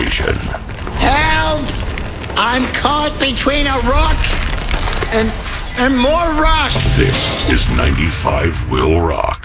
station. Help! I'm caught between a rock and more rock. This is 95 Will Rock.